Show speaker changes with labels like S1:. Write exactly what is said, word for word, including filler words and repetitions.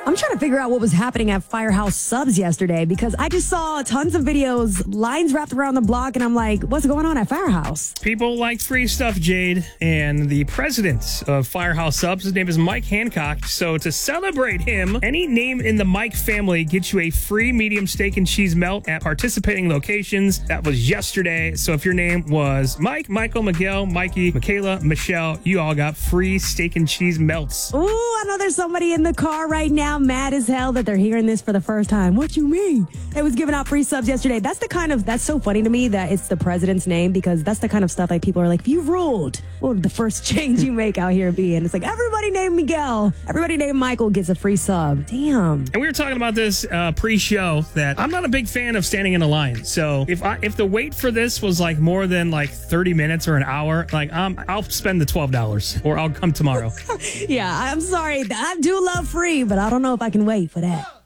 S1: I'm trying to figure out what was happening at Firehouse Subs yesterday because I just saw tons of videos, lines wrapped around the block, and I'm like, what's going on at Firehouse?
S2: People like free stuff, Jade, and the president of Firehouse Subs, his name is Mike Hancock. So to celebrate him, any name in the Mike family gets you a free medium steak and cheese melt at participating locations. That was yesterday. So if your name was Mike, Michael, Miguel, Mikey, Michaela, Michelle, you all got free steak and cheese melts.
S1: Ooh, I know there's somebody in the car right now mad as hell that they're hearing this for the first time. What you mean? It was giving out free subs yesterday. That's the kind of, that's so funny to me that it's the president's name because that's the kind of stuff like people are like, you ruled. What would the first change you make out here be? And it's like, everybody named Miguel, everybody named Michael gets a free sub. Damn.
S2: And we were talking about this uh, pre-show that I'm not a big fan of standing in a line. So if I if the wait for this was like more than like thirty minutes or an hour, like um, I'll spend the twelve dollars or I'll come tomorrow.
S1: Yeah, I'm sorry. I do love free, but I don't know if I can wait for that.